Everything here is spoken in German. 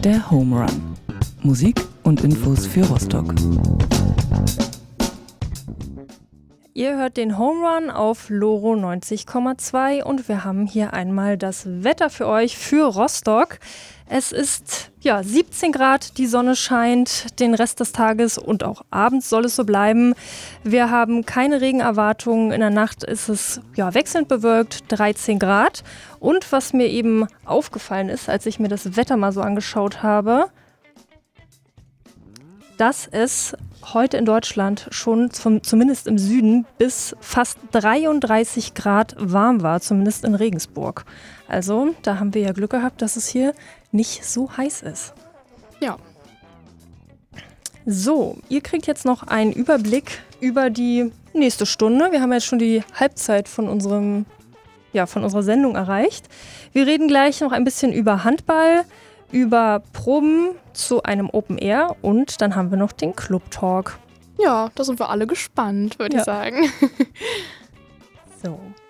Der Home Run. Musik und Infos für Rostock. Ihr hört den Home Run auf Loro 90,2 und wir haben hier einmal das Wetter für euch für Rostock. Es ist 17 Grad, die Sonne scheint, den Rest des Tages und auch abends soll es so bleiben. Wir haben keine Regenerwartungen, in der Nacht ist es wechselnd bewölkt, 13 Grad. Und was mir eben aufgefallen ist, als ich mir das Wetter mal so angeschaut habe, dass es heute in Deutschland schon zumindest im Süden bis fast 33 Grad warm war, zumindest in Regensburg. Also da haben wir ja Glück gehabt, dass es hier nicht so heiß ist. Ja. So, ihr kriegt jetzt noch einen Überblick über die nächste Stunde. Wir haben jetzt schon die Halbzeit von unserer Sendung erreicht. Wir reden gleich noch ein bisschen über Handball, über Proben zu einem Open Air und dann haben wir noch den Club Talk. Ja, da sind wir alle gespannt, würde ich sagen. So.